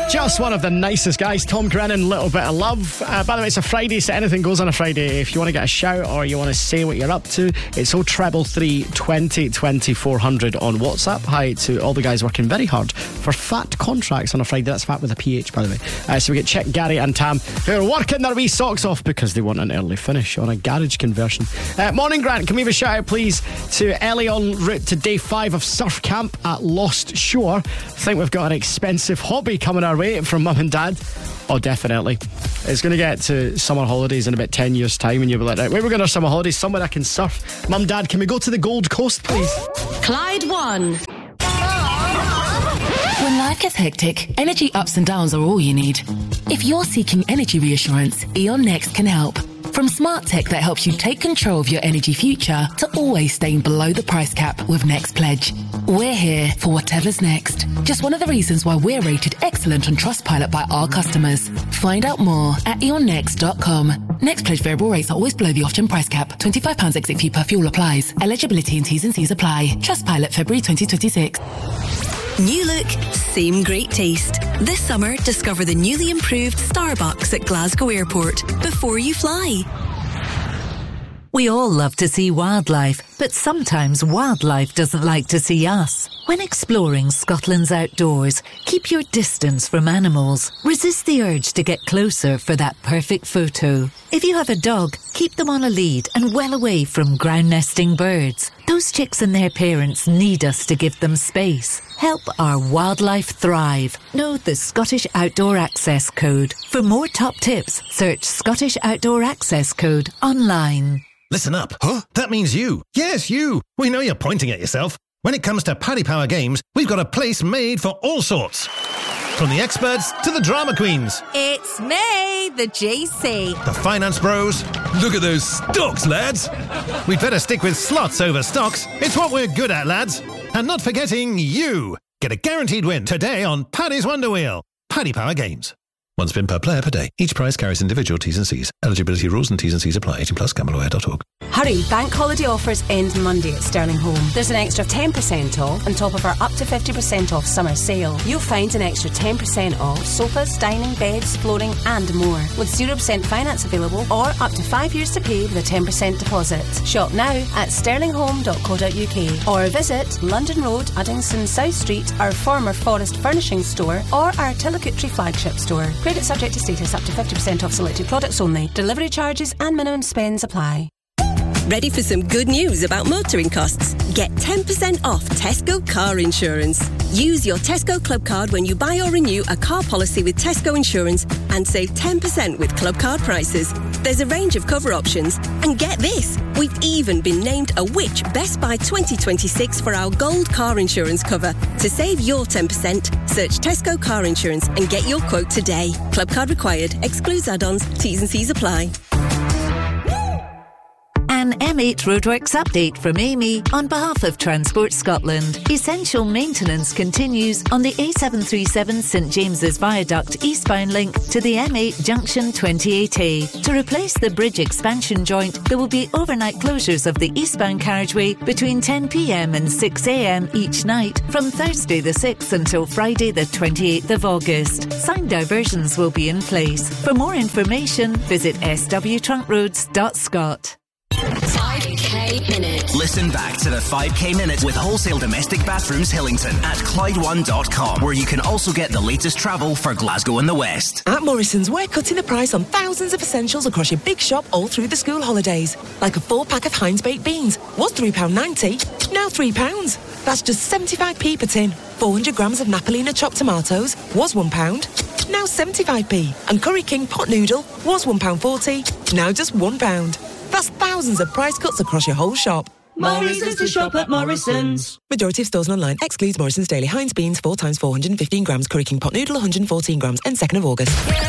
Just one of the nicest guys, Tom Grennan, Little Bit of Love. By the way, it's a Friday, so anything goes on a Friday. If you want to get a shout or you want to say what you're up to, it's 0333 20 20 400 on WhatsApp. Hi to all the guys working very hard for fat contracts on a Friday. That's fat with a PH, by the way. So we get Chick, Gary and Tam, who are working their wee socks off because they want an early finish on a garage conversion. Morning, Grant. Can we have a shout out, please, to Ellie en route to day 5 of surf camp at Lost Shore? I think we've got an expensive hobby coming our way from Mum and Dad. Oh, definitely. It's going to get to summer holidays in about 10 years' time, and you'll be like, right, where are we going on summer holidays? Somewhere I can surf. Mum, Dad, can we go to the Gold Coast, please? Clyde One. When life gets hectic, energy ups and downs are all you need. If you're seeking energy reassurance, E.ON Next can help. From smart tech that helps you take control of your energy future to always staying below the price cap with Next Pledge. We're here for whatever's next. Just one of the reasons why we're rated excellent on Trustpilot by our customers. Find out more at eonnext.com. Next Pledge variable rates are always below the off-gem price cap. £25 exit fee per fuel applies. Eligibility and T's and C's apply. Trustpilot February 2026. New look, same great taste. This summer, discover the newly improved Starbucks at Glasgow Airport before you fly. We all love to see wildlife, but sometimes wildlife doesn't like to see us. When exploring Scotland's outdoors, keep your distance from animals. Resist the urge to get closer for that perfect photo. If you have a dog, keep them on a lead and well away from ground-nesting birds. Those chicks and their parents need us to give them space. Help our wildlife thrive. Know the Scottish Outdoor Access Code. For more top tips, search Scottish Outdoor Access Code online. Listen up. Huh? That means you. Yes, you. We know you're pointing at yourself. When it comes to Paddy Power Games, we've got a place made for all sorts. From the experts to the drama queens. It's me, the GC. The finance bros. Look at those stocks, lads. We'd better stick with slots over stocks. It's what we're good at, lads. And not forgetting you. Get a guaranteed win today on Paddy's Wonder Wheel. Paddy Power Games. One spin per player per day. Each prize carries individual T's and C's. Eligibility rules and T's and C's apply. 18+, gamblelawyer.org. Hurry, bank holiday offers end Monday at Sterling Home. There's an extra 10% off on top of our up to 50% off summer sale. You'll find an extra 10% off sofas, dining, beds, flooring and more. With 0% finance available or up to 5 years to pay with a 10% deposit. Shop now at sterlinghome.co.uk or visit London Road, Uddingston South Street, our former Forest Furnishings store or our Tillicotry flagship store. Credit subject to status, up to 50% off selected products only. Delivery charges and minimum spends apply. Ready for some good news about motoring costs? Get 10% off Tesco car insurance. Use your Tesco Club card when you buy or renew a car policy with Tesco Insurance and save 10% with Club card prices. There's a range of cover options. And get this, we've even been named a Which Best Buy 2026 for our gold car insurance cover. To save your 10%, search Tesco car insurance and get your quote today. Club card required. Excludes add-ons. T's and C's apply. An M8 Roadworks update from Amy on behalf of Transport Scotland. Essential maintenance continues on the A737 St James's Viaduct eastbound link to the M8 Junction 28A. To replace the bridge expansion joint, there will be overnight closures of the eastbound carriageway between 10 p.m. and 6 a.m. each night from Thursday the 6th until Friday the 28th of August. Signed diversions will be in place. For more information, visit swtruntroads.scot. 5K Minute. Listen back to the 5K Minute with Wholesale Domestic Bathrooms Hillington at Clyde1.com, where you can also get the latest travel for Glasgow and the West. At Morrison's, we're cutting the price on thousands of essentials across your big shop all through the school holidays. Like a 4-pack of Heinz baked beans. Was £3.90, now £3. That's just 75p per tin. 400 grams of Napolina chopped tomatoes. Was £1, now 75p. And Curry King pot noodle. Was £1.40, now just £1. That's thousands of price cuts across your whole shop. Morrison's to shop at Morrison's. Majority of stores and online. Excludes Morrison's Daily Heinz beans 4 times 415 grams. Curry King pot noodle 114 grams. And 2nd of August.